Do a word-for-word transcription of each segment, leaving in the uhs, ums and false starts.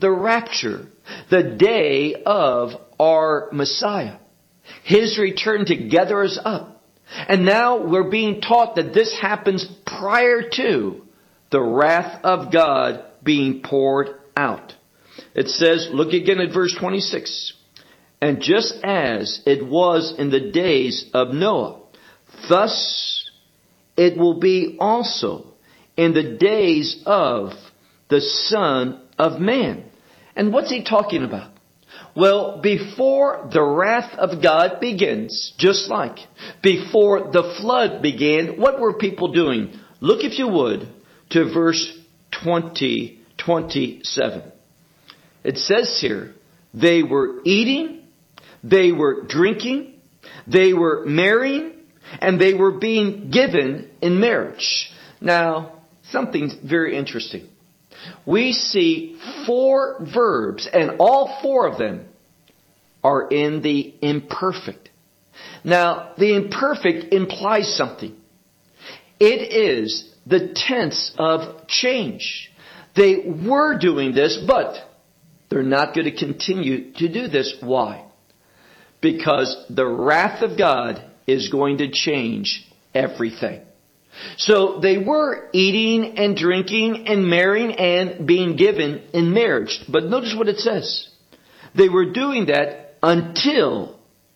the rapture, the day of our Messiah, His return to gather us up. And now we're being taught that this happens prior to the wrath of God being poured out. It says, look again at verse twenty-six. And just as it was in the days of Noah, thus it will be also in the days of the Son of Man. And what's he talking about? Well, before the wrath of God begins, just like before the flood began, what were people doing? Look, if you would, to verse twenty, twenty-seven. It says here, they were eating, they were drinking, they were marrying, and they were being given in marriage. Now, something very interesting. We see four verbs, and all four of them are in the imperfect. Now, the imperfect implies something. It is the tense of change. They were doing this, but they're not going to continue to do this. Why? Because the wrath of God is going to change everything. So they were eating and drinking and marrying and being given in marriage. But notice what it says. They were doing that until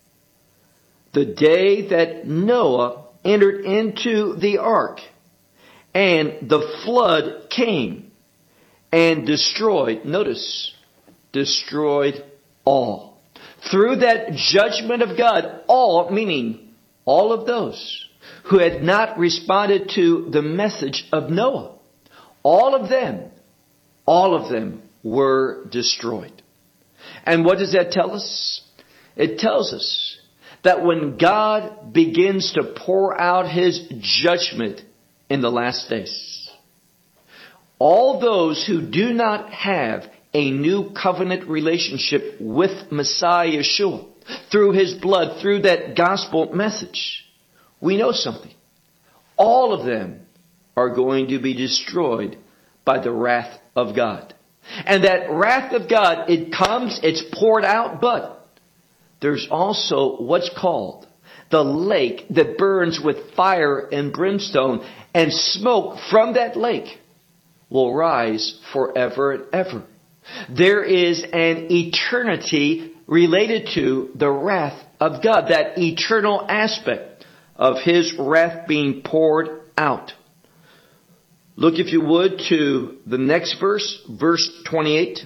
the day that Noah entered into the ark and the flood came and destroyed, notice, destroyed all. Through that judgment of God, all, meaning all of those who had not responded to the message of Noah, all of them, all of them were destroyed. And what does that tell us? It tells us that when God begins to pour out His judgment in the last days, all those who do not have a new covenant relationship with Messiah Yeshua, through His blood, through that gospel message, we know something. All of them are going to be destroyed by the wrath of God. And that wrath of God, it comes, it's poured out, but there's also what's called the lake that burns with fire and brimstone, and smoke from that lake will rise forever and ever. There is an eternity related to the wrath of God, that eternal aspect of His wrath being poured out. Look, if you would, to the next verse, verse twenty-eight.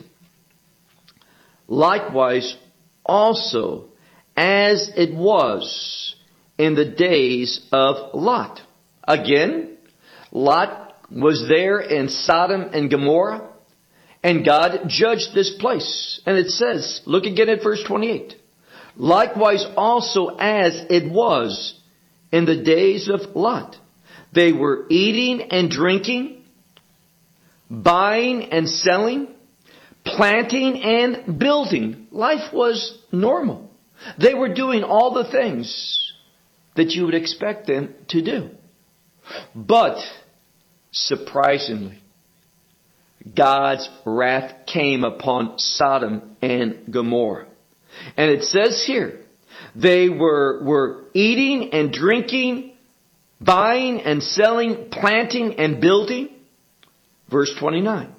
Likewise, also, as it was in the days of Lot. Again, Lot was there in Sodom and Gomorrah, and God judged this place. And it says, look again at verse twenty-eight. Likewise also as it was in the days of Lot. They were eating and drinking, buying and selling, planting and building. Life was normal. They were doing all the things that you would expect them to do. But, surprisingly, God's wrath came upon Sodom and Gomorrah. And it says here, they were, were eating and drinking, buying and selling, planting and building. Verse twenty-nine.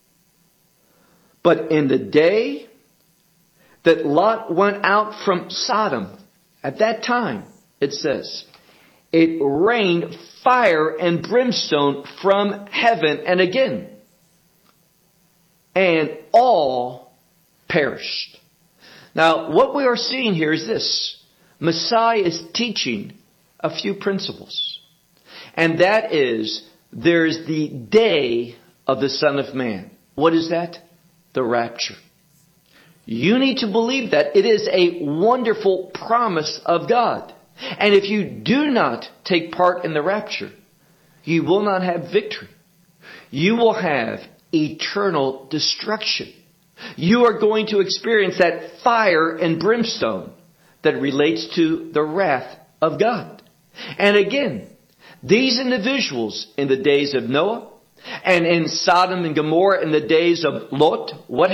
But in the day that Lot went out from Sodom, at that time, it says, it rained fire and brimstone from heaven. And again, and all perished. Now, what we are seeing here is this. Messiah is teaching a few principles. And that is, there is the day of the Son of Man. What is that? The rapture. You need to believe that. It is a wonderful promise of God. And if you do not take part in the rapture, you will not have victory. You will have eternal destruction. You are going to experience that fire and brimstone that relates to the wrath of God. And again, these individuals in the days of Noah and in Sodom and Gomorrah in the days of Lot, what